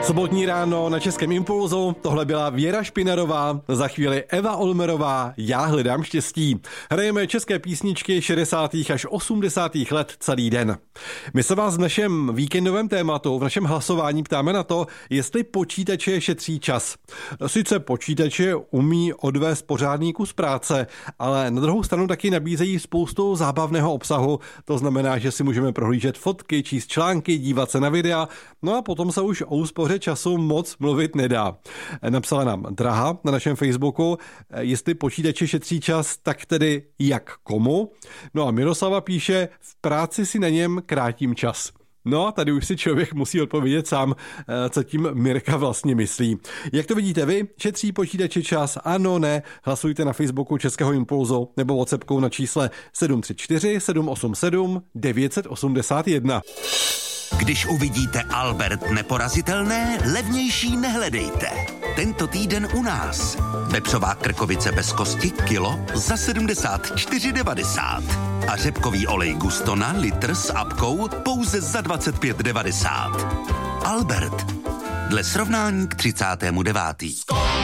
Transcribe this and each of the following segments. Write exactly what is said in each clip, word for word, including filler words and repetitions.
Sobotní ráno na Českém Impulzu, tohle byla Věra Špinarová, za chvíli Eva Olmerová, Já hledám štěstí. Hrajeme české písničky šedesátých až osmdesátých let celý den. My se vás v našem víkendovém tématu, v našem hlasování ptáme na to, jestli počítače šetří čas. Sice počítače umí odvést pořádný kus práce, ale na druhou stranu taky nabízejí spoustu zábavného obsahu, to znamená, že si můžeme prohlížet fotky, číst články, dívat se na videa, no a potom se už o úspoře času moc mluvit nedá. Napsala nám Draha na našem Facebooku, jestli počítače šetří čas, tak tedy jak komu. No a Miroslava píše, v práci si na něm krátím čas. No a tady už si člověk musí odpovědět sám, co tím Mirka vlastně myslí. Jak to vidíte vy? Šetří počítače čas? Ano, ne? Hlasujte na Facebooku Českého Impulzu nebo WhatsAppkou na čísle sedm tři čtyři sedm osm sedm devět osm jedna. Když uvidíte Albert neporazitelné, levnější nehledejte. Tento týden u nás. Vepřová krkovice bez kosti kilo za sedmdesát čtyři devadesát. A řepkový olej Gustona litr s apkou pouze za dvacet pět devadesát. Albert. Dle srovnání k třicátému devátému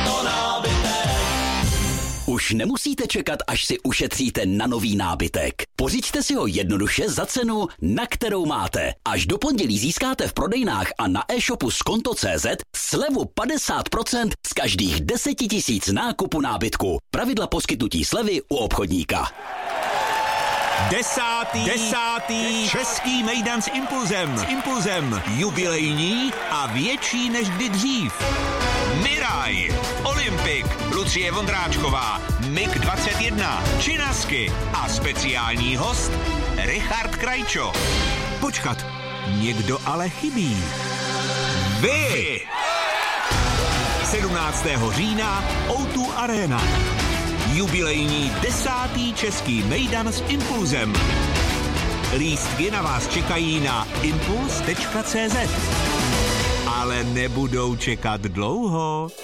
Už nemusíte čekat, až si ušetříte na nový nábytek. Pořiďte si ho jednoduše za cenu, na kterou máte. Až do pondělí získáte v prodejnách a na e-shopu skonto tečka cé zet slevu padesát procent z každých deset tisíc nákupu nábytku. Pravidla poskytnutí slevy u obchodníka. Desátý, desátý český mejdan s Impulzem. S Impulzem jubilejní a větší než kdy dřív. Miraj, Olympik, Lucie Vondráčková, Mik dvacet jedna, Činasky a speciální host Richard Krajčo. Počkat, někdo ale chybí. Vy! sedmnáctého října ó dva Arena. Jubilejní desátý český mejdan s Impulzem. Lístky na vás čekají na impuls tečka cé zet. Ale nebudou čekat dlouho.